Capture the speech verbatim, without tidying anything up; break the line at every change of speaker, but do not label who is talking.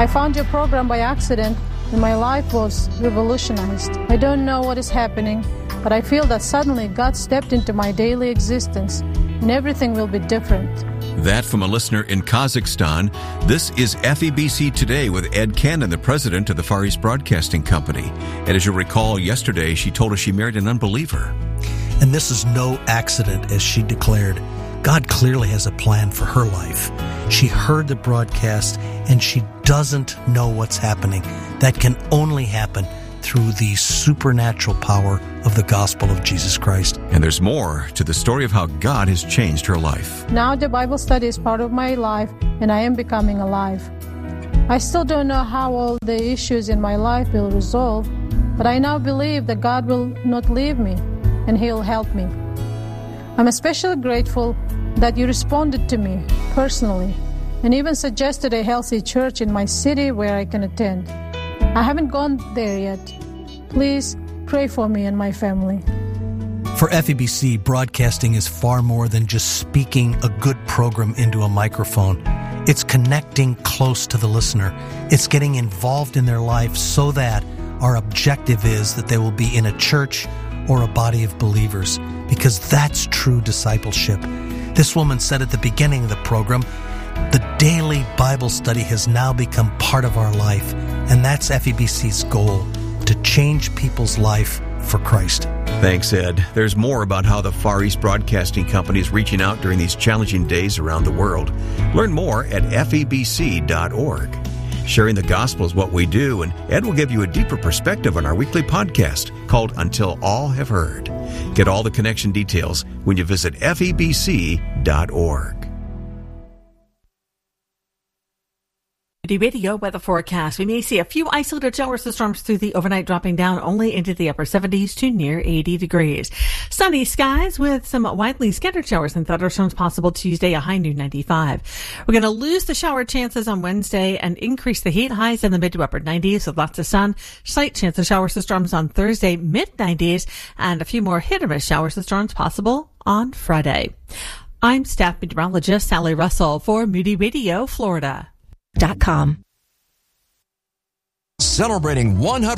I found your program by accident, and my life was revolutionized. I don't know what is happening, but I feel that suddenly God stepped into my daily existence, and everything will be different.
That from a listener in Kazakhstan. This is F E B C Today with Ed Cannon, the president of the Far East Broadcasting Company. And as you'll recall, yesterday she told us she married an unbeliever.
And this is no accident, as she declared. God clearly has a plan for her life. She heard the broadcast, and she doesn't know what's happening. That can only happen through the supernatural power of the gospel of Jesus Christ.
And there's more to the story of how God has changed her life.
Now the Bible study is part of my life, and I am becoming alive. I still don't know how all the issues in my life will resolve, but I now believe that God will not leave me, and He'll help me. I'm especially grateful that you responded to me personally and even suggested a healthy church in my city where I can attend. I haven't gone there yet. Please pray for me and my family.
For F E B C, broadcasting is far more than just speaking a good program into a microphone. It's connecting close to the listener. It's getting involved in their life so that our objective is that they will be in a church or a body of believers, because that's true discipleship. This woman said at the beginning of the program, the daily Bible study has now become part of our life, and that's F E B C's goal, to change people's life for Christ.
Thanks, Ed. There's more about how the Far East Broadcasting Company is reaching out during these challenging days around the world. Learn more at F E B C dot org. Sharing the gospel is what we do, and Ed will give you a deeper perspective on our weekly podcast called Until All Have Heard. Get all the connection details when you visit F E B C dot org.
Radio weather forecast. We may see a few isolated showers of storms through the overnight, dropping down only into the upper seventies to near eighty degrees. Sunny skies with some widely scattered showers and thunderstorms possible Tuesday, a high near ninety-five. We're going to lose the shower chances on Wednesday and increase the heat, highs in the mid to upper nineties with lots of sun. Slight chance of showers and storms on Thursday, mid nineties, and a few more hit or miss showers and storms possible on Friday. I'm staff meteorologist Sally Russell for Moody Radio, Florida.
Dot com.
Celebrating one hundred